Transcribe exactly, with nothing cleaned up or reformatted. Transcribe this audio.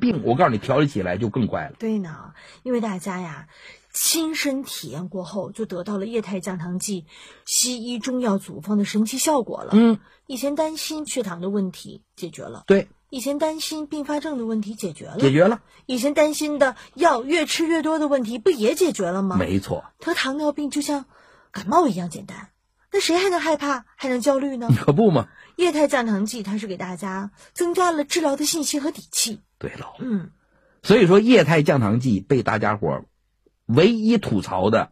病，我告诉你调理起来就更快了。 对呢，因为大家呀亲身体验过后，就得到了液态降糖剂西医中药组方的神奇效果了。 嗯， 以前担心血糖的问题解决了， 对， 以前担心并发症的问题解决了， 解决了。 以前担心的药越吃越多的问题不也解决了吗？ 没错， 得糖尿病就像感冒一样简单，那谁还能害怕，还能焦虑呢？ 可不嘛。 液态降糖剂它是给大家增加了治疗的信心和底气。 对了， 嗯， 所以说液态降糖剂被大家伙唯一吐槽的